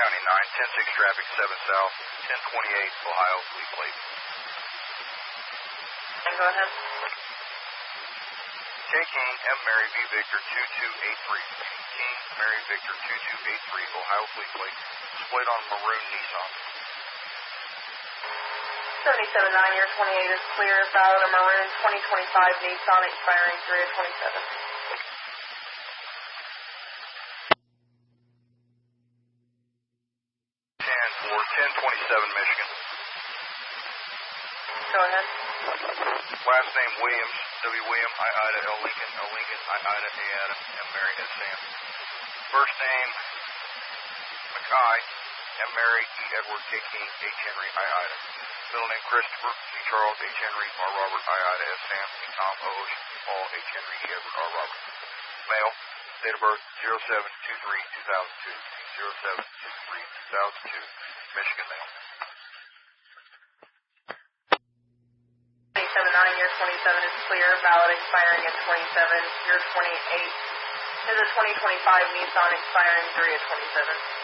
County 9, 10-6 traffic, 7 south, 1028 Ohio, fleet plate. And go ahead. K King, M Mary V Victor 2283. King, Mary Victor 2283, Ohio fleet plate. Displayed on maroon Nissan. 77-9, your 28 is clear. Valid on maroon 2025 Nissan expiring 3 of 27. 1027 Michigan. Go ahead. Last name Williams, W. William, I Ida, L. Lincoln, O. Lincoln, I Ida, A. Adam, M. Mary, S. Sam. First name Mackay, M. Mary, E. Edward, K. King, H. Henry, I Ida. Middle name Christopher, C. Charles, H. Henry, R. Robert, I Ida, S. Sam, E. Tom, O. Ocean, Paul, H. Henry, E. Edward, R. Robert. Male, date of birth 07-23-2002, 07-23-2002, Michigan male. 27-9, your 27 is clear. Valid expiring at 27. Your 28 is a 2025 Nissan expiring 3 of 27.